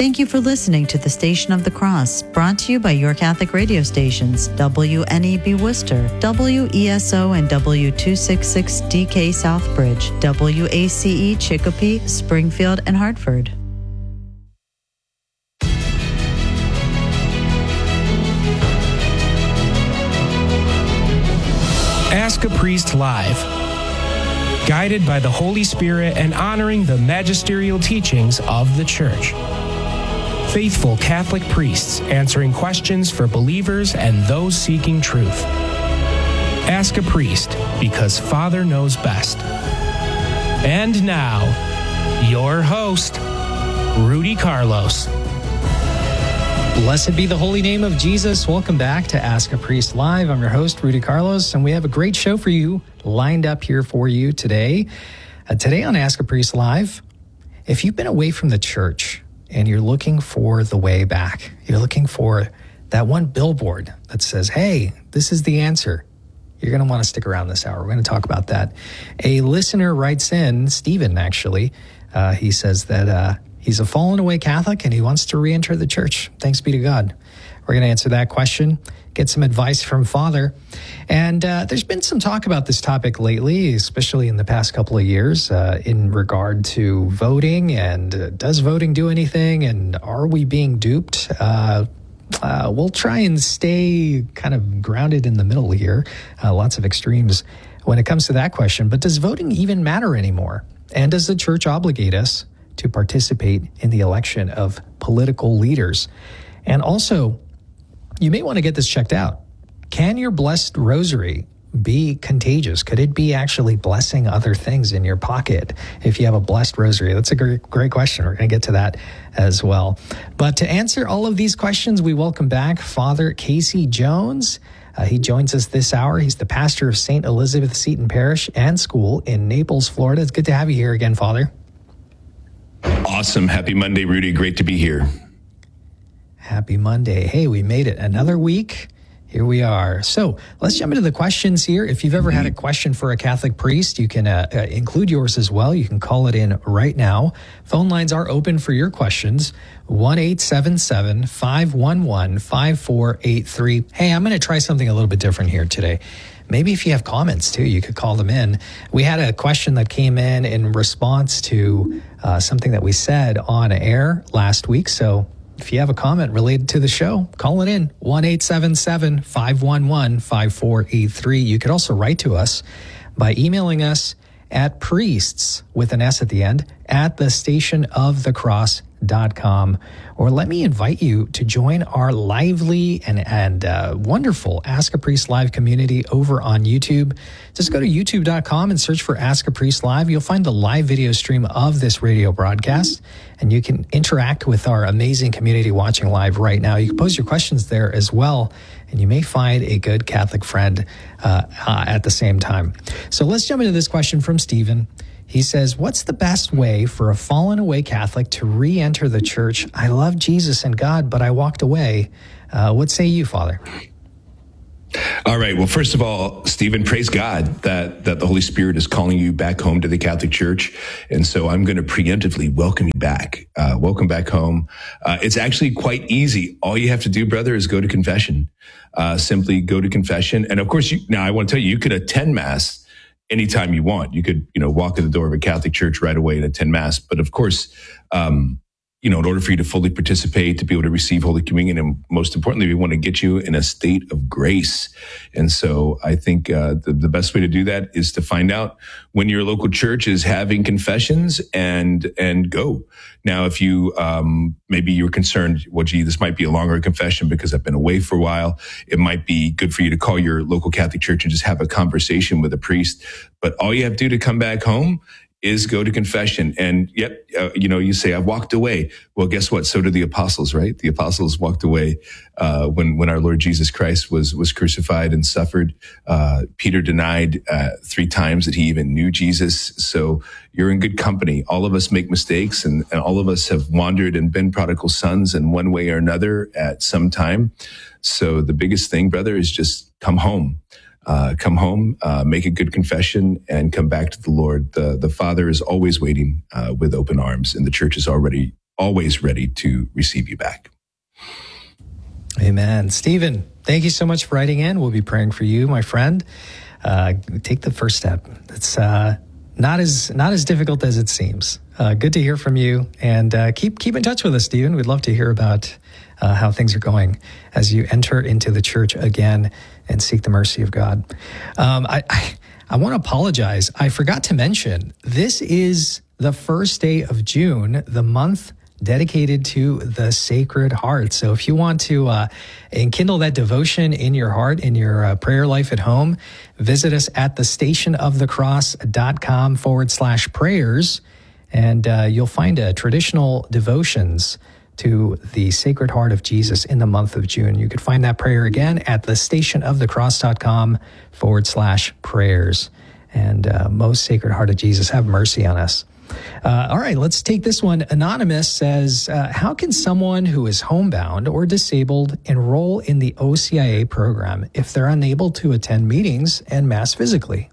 Thank you for listening to the Station of the Cross, brought to you by your Catholic radio stations, WNEB Worcester, WESO and W266DK Southbridge, WACE Chicopee, Springfield, and Hartford. Ask a Priest Live. Guided by the Holy Spirit and honoring the magisterial teachings of the Church. Faithful Catholic priests answering questions for believers and those seeking truth. Ask a Priest, because Father knows best. And now, your host, Rudy Carlos. Blessed be the holy name of Jesus. Welcome back to Ask a Priest Live. I'm your host, Rudy Carlos, and we have a great show for you lined up here for you today. Today on Ask a Priest Live, if you've been away from the church and you're looking for the way back, you're looking for that one billboard that says, hey, this is the answer, you're going to want to stick around this hour. We're going to talk about that. A listener writes in, Stephen actually, he says that he's a fallen away Catholic and he wants to re-enter the church. Thanks be to God. We're going to answer that question, get some advice from Father. And there's been some talk about this topic lately, especially in the past couple of years, in regard to voting and does voting do anything and are we being duped? We'll try and stay kind of grounded in the middle here. Lots of extremes when it comes to that question. But does voting even matter anymore? And does the church obligate us to participate in the election of political leaders? And also, you may want to get this checked out. Can your blessed rosary be contagious? Could it be actually blessing other things in your pocket if you have a blessed rosary? That's a great question. We're going to get to that as well. But to answer all of these questions, we welcome back Father Casey Jones. He joins us this hour. He's the pastor of St. Elizabeth Seton Parish and School in Naples, Florida. It's good to have you here again, Father. Awesome. Happy Monday, Rudy. Great to be here. Happy Monday. Hey, we made it another week. Here we are. So let's jump into the questions here. If you've ever had a question for a Catholic priest, you can include yours as well. You can call it in right now. Phone lines are open for your questions. 1-877-511-5483. Hey, I'm going to try something a little bit different here today. Maybe if you have comments too, you could call them in. We had a question that came in response to something that we said on air last week. So if you have a comment related to the show, call it in, 1-877-511-5483. You could also write to us by emailing us at priests, with an S at the end, at thestationofthecross.com. Or let me invite you to join our lively and wonderful Ask a Priest Live community over on YouTube. Just go to youtube.com and search for Ask a Priest Live. You'll find the live video stream of this radio broadcast, and you can interact with our amazing community watching live right now. You can pose your questions there as well, and you may find a good Catholic friend at the same time. So let's jump into this question from Stephen. He says, what's the best way for a fallen away Catholic to re-enter the church? I love Jesus and God, but I walked away. What say you, Father? All right. Well, first of all, Stephen, praise God that the Holy Spirit is calling you back home to the Catholic Church. And so I'm going to preemptively welcome you back. Welcome back home. It's actually quite easy. All you have to do, brother, is go to confession. Simply go to confession. And of course, now I want to tell you, you could attend Mass anytime you want. You could, walk in the door of a Catholic church right away and attend Mass. But of course, in order for you to fully participate, to be able to receive Holy Communion, and most importantly, we want to get you in a state of grace. And so I think the best way to do that is to find out when your local church is having confessions and go. Now, if you maybe you're concerned, well, gee, this might be a longer confession because I've been away for a while. It might be good for you to call your local Catholic church and just have a conversation with a priest. But all you have to do to come back home is go to confession. And yet, you say, I've walked away. Well, guess what? So did the apostles, right? The apostles walked away when our Lord Jesus Christ was crucified and suffered. Peter denied 3 times that he even knew Jesus. So you're in good company. All of us make mistakes, and all of us have wandered and been prodigal sons in one way or another at some time. So the biggest thing, brother, is just come home. Make a good confession, and come back to the Lord. The Father is always waiting with open arms, and the church is already always ready to receive you back. Amen. Stephen, thank you so much for writing in. We'll be praying for you, my friend. Take the first step. It's not as difficult as it seems. Good to hear from you, and keep in touch with us, Stephen. We'd love to hear about how things are going as you enter into the church again and seek the mercy of God. I want to apologize. I forgot to mention, this is the first day of June, the month dedicated to the Sacred Heart. So if you want to enkindle that devotion in your heart, in your prayer life at home, visit us at thestationofthecross.com/prayers, and you'll find traditional devotions to the Sacred Heart of Jesus in the month of June. You could find that prayer again at thestationofthecross.com/prayers. And most Sacred Heart of Jesus, have mercy on us. All right, let's take this one. Anonymous says, how can someone who is homebound or disabled enroll in the OCIA program if they're unable to attend meetings and Mass physically?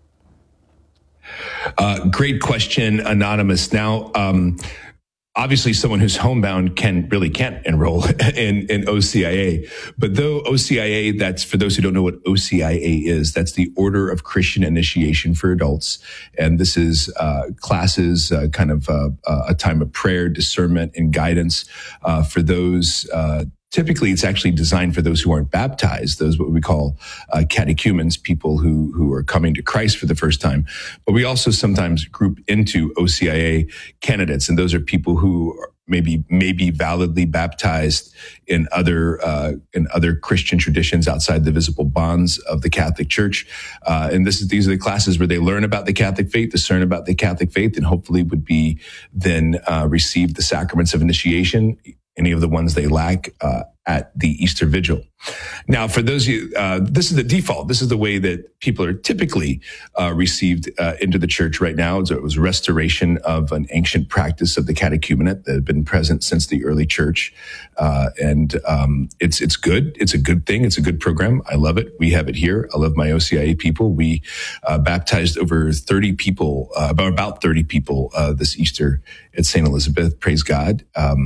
Great question, Anonymous. Now, obviously, someone who's homebound can't enroll in OCIA. But though OCIA, that's, for those who don't know what OCIA is, that's the Order of Christian Initiation for Adults. And this is classes, kind of a time of prayer, discernment, and guidance for those. Typically, it's actually designed for those who aren't baptized, those what we call catechumens, people who are coming to Christ for the first time. But we also sometimes group into OCIA candidates, and those are people who are maybe validly baptized in other Christian traditions outside the visible bonds of the Catholic Church. And these are the classes where they learn about the Catholic faith, discern about the Catholic faith, and hopefully would be then receive the sacraments of initiation, any of the ones they lack at the Easter Vigil. Now, for those of you, this is the default. This is the way that people are typically received into the church right now. So it was restoration of an ancient practice of the catechumenate that had been present since the early church. And it's good. It's a good thing. It's a good program. I love it. We have it here. I love my OCIA people. We baptized over 30 people, about 30 people this Easter at St. Elizabeth. Praise God.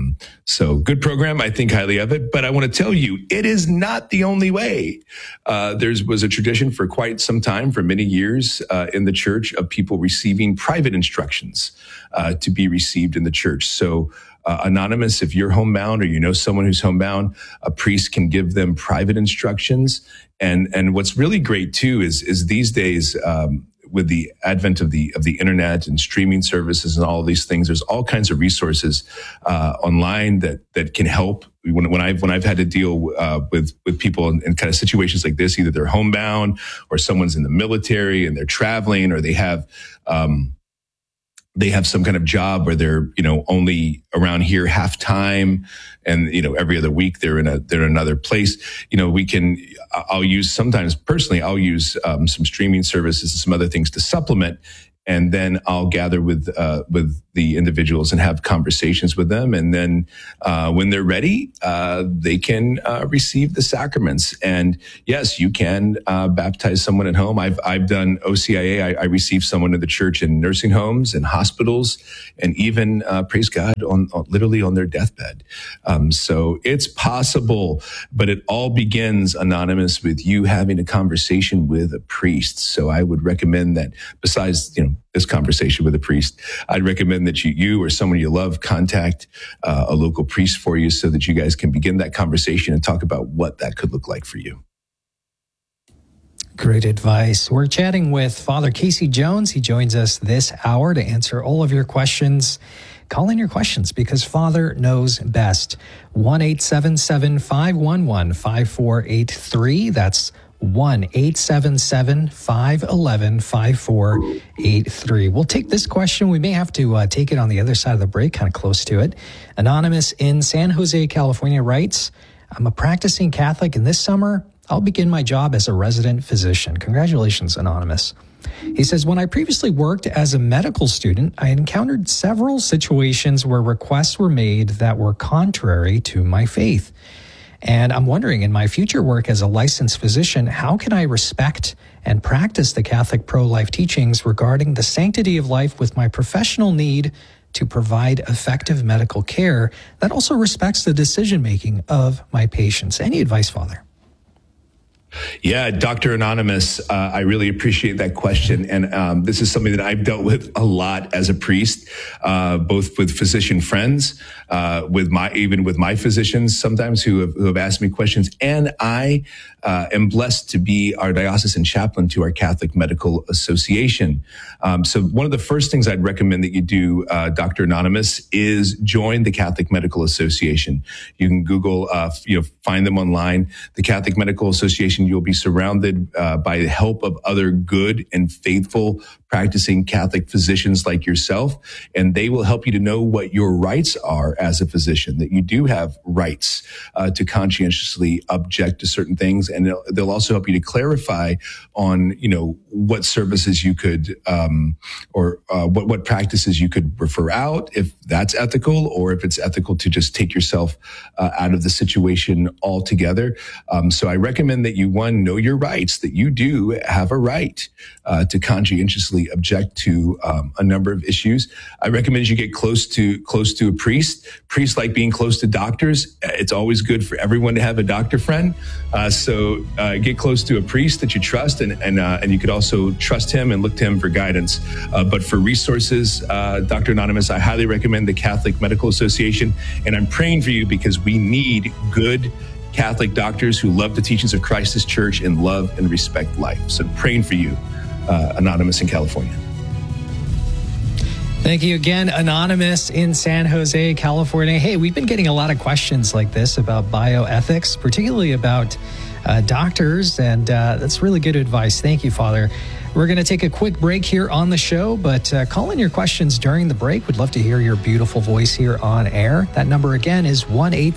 So good program. I think highly of it. But I want to tell you, it is not the only way. There was a tradition for quite some time, for many years in the church, of people receiving private instructions to be received in the church. So Anonymous, if you're homebound or you know someone who's homebound, a priest can give them private instructions. And what's really great too is these days, with the advent of the internet and streaming services and all of these things, there's all kinds of resources online that can help. When I've had to deal with people in kind of situations like this, either they're homebound or someone's in the military and they're traveling, or they have some kind of job where they're, only around here half time, and, every other week they're in another place. I'll use some streaming services and some other things to supplement. And then I'll gather with the individuals and have conversations with them. And then when they're ready, they can receive the sacraments. And yes, you can baptize someone at home. I've done OCIA. I received someone in the church in nursing homes and hospitals, and even praise God, literally on their deathbed. So it's possible, but it all begins, Anonymous, with you having a conversation with a priest. So I would recommend that, besides this conversation with a priest, I'd recommend that you or someone you love contact a local priest for you, so that you guys can begin that conversation and talk about what that could look like for you. Great advice. We're chatting with Father Casey Jones. He joins us this hour to answer all of your questions. Call in your questions, because Father knows best. 1-877-511-5483. That's 1-877-511-5483. We'll take this question. We may have to take it on the other side of the break, kind of close to it. Anonymous in San Jose, California writes, I'm a practicing Catholic, and this summer I'll begin my job as a resident physician. Congratulations, Anonymous. He says, when I previously worked as a medical student, I encountered several situations where requests were made that were contrary to my faith. And I'm wondering, in my future work as a licensed physician, how can I respect and practice the Catholic pro-life teachings regarding the sanctity of life with my professional need to provide effective medical care that also respects the decision-making of my patients? Any advice, Father? Yeah, Dr. Anonymous, I really appreciate that question. And this is something that I've dealt with a lot as a priest, both with physician friends, with my physicians sometimes who have asked me questions. And I am blessed to be our diocesan chaplain to our Catholic Medical Association. So one of the first things I'd recommend that you do, Dr. Anonymous, is join the Catholic Medical Association. You can Google, find them online. The Catholic Medical Association, you'll be surrounded by the help of other good and faithful practicing Catholic physicians like yourself, and they will help you to know what your rights are as a physician, that you do have rights to conscientiously object to certain things, and they'll also help you to clarify on, what services you could, or what practices you could refer out, if that's ethical, or if it's ethical to just take yourself out of the situation altogether. So I recommend that you, one, know your rights, that you do have a right to conscientiously object to a number of issues. I recommend you get close to a priest. Priests like being close to doctors. It's always good for everyone to have a doctor friend. So get close to a priest that you trust, and you could also trust him and look to him for guidance. But for resources, Dr. Anonymous, I highly recommend the Catholic Medical Association, and I'm praying for you because we need good Catholic doctors who love the teachings of Christ's church and love and respect life. So praying for you, Anonymous in California. Thank you again, Anonymous in San Jose, California. Hey, we've been getting a lot of questions like this about bioethics, particularly about doctors, and that's really good advice. Thank you, Father. We're going to take a quick break here on the show, but call in your questions during the break. We'd love to hear your beautiful voice here on air. That number again is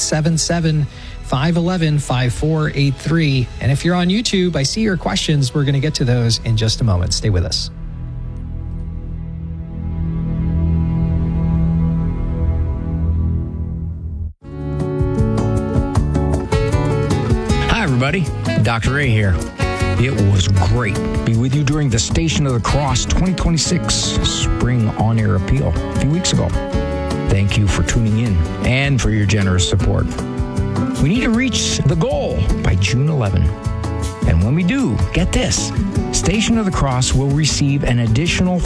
1-877-511-5483. And if you're on YouTube, I see your questions. We're going to get to those in just a moment. Stay with us. Hi, everybody. Dr. Ray here. It was great to be with you during the Station of the Cross 2026 Spring On-Air Appeal a few weeks ago. Thank you for tuning in and for your generous support. We need to reach the goal by June 11. And when we do, get this, Station of the Cross will receive an additional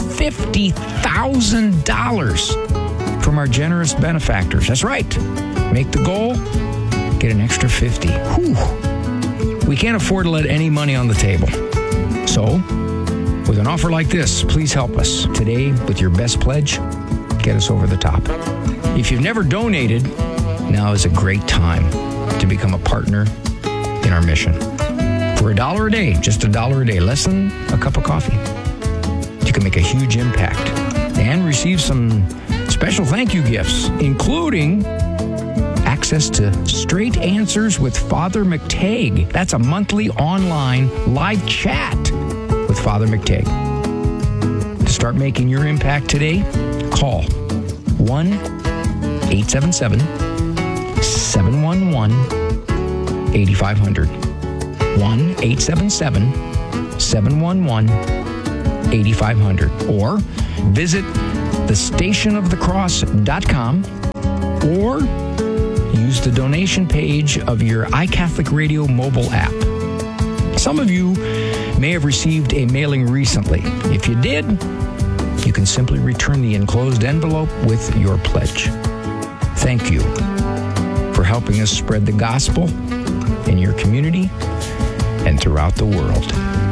$50,000 from our generous benefactors. That's right. Make the goal, get an extra 50. Whew. We can't afford to let any money on the table. So, with an offer like this, please help us today with your best pledge. Get us over the top. If you've never donated, now is a great time to become a partner in our mission. For $1 a day, just $1 a day, less than a cup of coffee, you can make a huge impact and receive some special thank you gifts, including access to Straight Answers with Father McTagg. That's a monthly online live chat with Father McTagg. To start making your impact today, call 1-877-711-8500. 1-877-711-8500. Or visit thestationofthecross.com or use the donation page of your iCatholic Radio mobile app. Some of you may have received a mailing recently. If you did, you can simply return the enclosed envelope with your pledge. Thank you for helping us spread the gospel in your community and throughout the world.